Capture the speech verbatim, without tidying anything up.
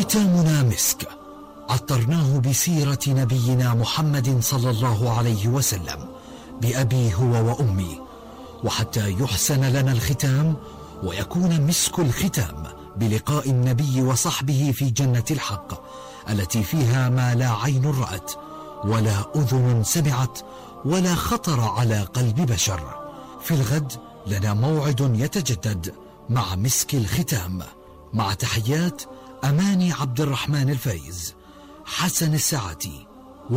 ختامنا مسك، عطرناه بسيرة نبينا محمد صلى الله عليه وسلم بأبي هو وأمي، وحتى يحسن لنا الختام ويكون مسك الختام بلقاء النبي وصحبه في جنة الحق التي فيها ما لا عين رأت ولا أذن سمعت ولا خطر على قلب بشر. في الغد لنا موعد يتجدد مع مسك الختام. مع تحيات أماني عبد الرحمن الفايز، حسن الساعتي.